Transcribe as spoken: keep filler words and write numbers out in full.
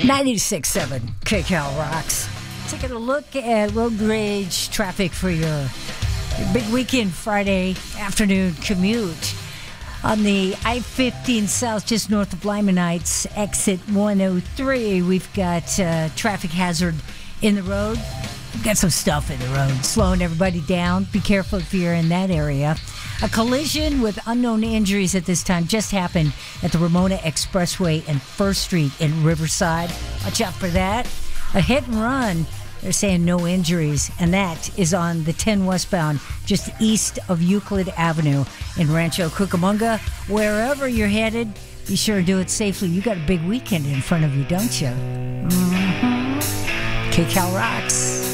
ninety-six point seven K C A L Rocks. Taking a look at road rage traffic for your, your big weekend Friday afternoon commute. On the I fifteen South, just north of Lyman Heights, exit one oh three, we've got uh, traffic hazard in the road. We've got some stuff in the road, slowing everybody down. Be careful if you're in that area. A collision with unknown injuries at this time just happened at the Ramona Expressway and First Street in Riverside. Watch out for that. A hit and run. They're saying no injuries, and that is on the ten westbound, just east of Euclid Avenue in Rancho Cucamonga. Wherever you're headed, be sure to do it safely. You got a big weekend in front of you, don't you? Mm-hmm. K C A L Rocks.